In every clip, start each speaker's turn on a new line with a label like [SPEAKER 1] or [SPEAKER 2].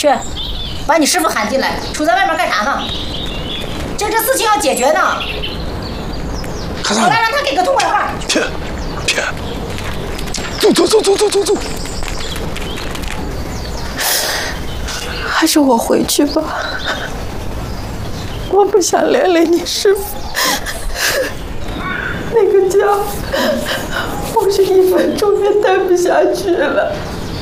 [SPEAKER 1] 去，把你师傅喊进来，杵在外面干啥呢？这事情要解决呢。好了，让他给个痛快话。
[SPEAKER 2] 骗，走。
[SPEAKER 3] 还是我回去吧，我不想连累你师傅。那个家，我是1分钟也待不下去了。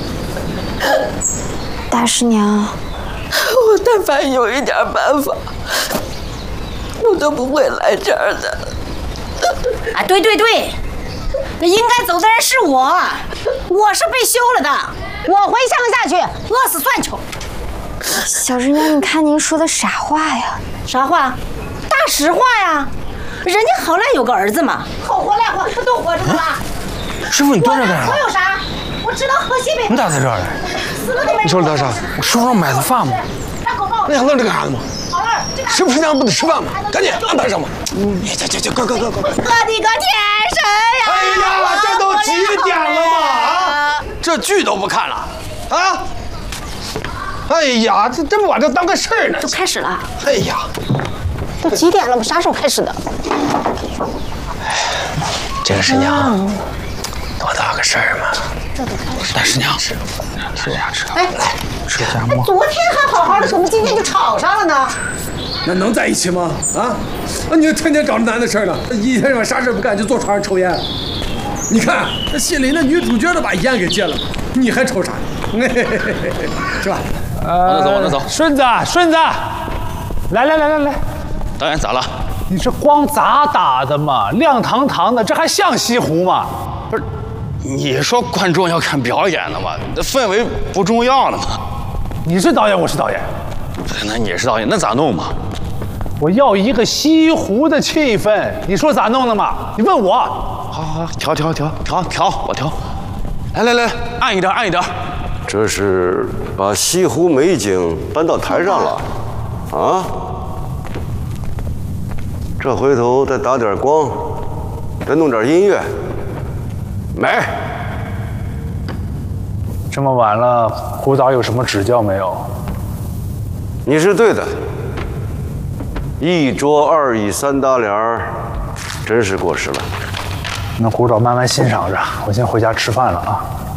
[SPEAKER 4] 大师娘，
[SPEAKER 3] 我但凡有一点办法，我都不会来这儿的。
[SPEAKER 1] 啊，对，那应该走的人是我是被休了的，我回乡下去，饿死算球。
[SPEAKER 4] 小师娘，你看您说的啥话呀？
[SPEAKER 1] 啥话？大实话呀！人家好赖有个儿子嘛，好活赖活都活着了。
[SPEAKER 2] 师傅，你蹲着干啥？
[SPEAKER 1] 我有啥？我知道喝西北。
[SPEAKER 2] 你咋在这儿呢？
[SPEAKER 1] 死了都没。
[SPEAKER 2] 你说李大山，我叔让买的饭吗？
[SPEAKER 1] 让狗抱。
[SPEAKER 2] 那还愣着干啥呢吗？
[SPEAKER 1] 好了，
[SPEAKER 2] 师傅娘不得吃饭吗？赶紧安排上吧。去，快！
[SPEAKER 1] 我的个天神呀！
[SPEAKER 2] 哎呀，这都几点了嘛？啊，这剧都不看了啊？哎呀，这不把这当个事儿呢？
[SPEAKER 1] 都开始了。
[SPEAKER 2] 哎呀，
[SPEAKER 1] 都几点了？我啥时候开始的？
[SPEAKER 2] 这个师娘，多大个事儿嘛？大师娘，吃呀。
[SPEAKER 1] 哎，
[SPEAKER 2] 吃夹馍。
[SPEAKER 1] 昨天还好好的，怎么今天就吵上了呢？
[SPEAKER 5] 那能在一起吗？啊，那你就天天找着男的事儿了，一天晚啥事不干就坐床上抽烟。你看那戏里那女主角都把烟给戒了，你还抽啥？是吧？
[SPEAKER 6] 往那走。
[SPEAKER 7] 顺子，来，
[SPEAKER 6] 导演咋了？
[SPEAKER 7] 你这光咋打的嘛？亮堂堂的，这还像西湖吗？
[SPEAKER 6] 不是，你说观众要看表演的嘛，这氛围不重要了吗？
[SPEAKER 7] 你是导演，我是导演，
[SPEAKER 6] 那你是导演，那咋弄嘛？
[SPEAKER 7] 我要一个西湖的气氛，你说咋弄的嘛？你问我。
[SPEAKER 6] 好，调，我调。来，暗一点。
[SPEAKER 8] 这是把西湖美景搬到台上了，啊？这回头再打点光，再弄点音乐，美。
[SPEAKER 7] 这么晚了，胡导有什么指教没有？
[SPEAKER 8] 你是对的，一桌2椅3搭帘儿，真是过时了。
[SPEAKER 7] 那胡导慢慢欣赏着，我先回家吃饭了啊。